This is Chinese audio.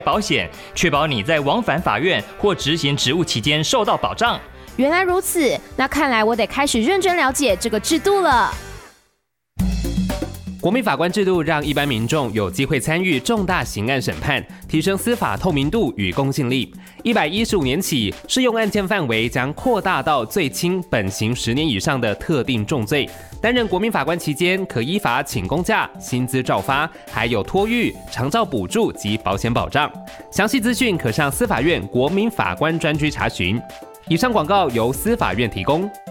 保险，确保你在往返法院或执行职务期间受到保障。 原来如此，那看来我得开始认真了解这个制度了。 国民法官制度让一般民众有机会参与重大刑案审判，提升司法透明度与公信力。115年起，适用案件范围将扩大到最轻本刑10年以上的特定重罪。担任国民法官期间，可依法请公假、薪资照发，还有托育、长照补助及保险保障。详细资讯可上司法院国民法官专区查询。以上广告由司法院提供。